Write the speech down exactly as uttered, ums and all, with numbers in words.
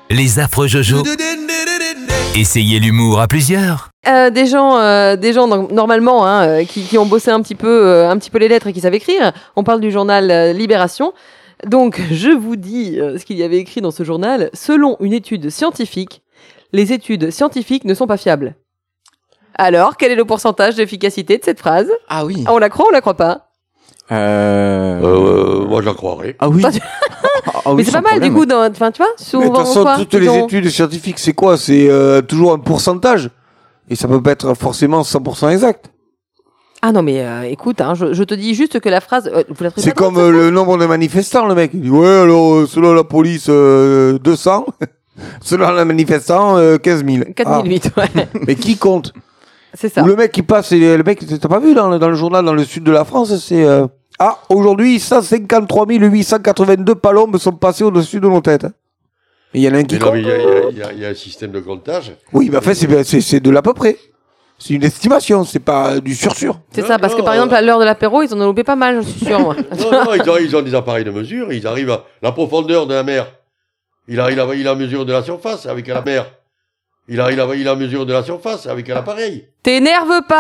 Les affreux Jojo. Essayez l'humour à plusieurs. Euh, des gens, euh, des gens donc, normalement hein, euh, qui, qui ont bossé un petit peu, euh, un petit peu les lettres et qui savent écrire. On parle du journal euh, Libération. Donc, je vous dis euh, ce qu'il y avait écrit dans ce journal. Selon une étude scientifique, les études scientifiques ne sont pas fiables. Alors, quel est le pourcentage d'efficacité de cette phrase ? Ah oui. On la croit ou on la croit pas ? Euh... Euh, moi, je la croirais. Ah oui. Toi, tu- Ah oui, Mais c'est sans pas mal problème. du coup. dans- Enfin, tu vois, Mais souvent de toute façon, quoi, toutes ils les ont- études scientifiques, c'est quoi ? C'est euh, toujours un pourcentage. Et ça peut pas être forcément cent pour cent exact. Ah non, mais euh, écoute, hein, je, je te dis juste que la phrase. euh, vous la trouvez C'est pas drôle, comme euh, le nombre de manifestants, le mec. Il dit, ouais, alors, euh, selon la police, euh, deux cents. Selon la manifestant, euh, quinze mille. ça quatre mille huit, ouais. Ah. Mais qui compte ? C'est ça. Ou le mec qui passe, et le mec, t'as pas vu dans le, dans le journal, dans le sud de la France, c'est... euh, ah, aujourd'hui, cent cinquante-trois mille huit cent quatre-vingt-deux palombes sont passées au-dessus de nos têtes. Et il y en a un qui Mais non, compte. mais il y, a- il y a- il y a- il y a un système de comptage. Oui, mais en fait, c'est, c'est, c'est de l'à peu près. C'est une estimation, c'est pas du sûr-sûr. C'est Non, ça, parce que non, par euh, exemple, à l'heure de l'apéro, ils en ont loupé pas mal, j'en suis sûr, moi. Non, non, ils ont, ils ont des appareils de mesure. Ils arrivent à la profondeur de la mer. Il a, il a, il a mesure de la surface avec la mer. Il a, il a, il a mesure de la surface avec un appareil. T'énerve pas!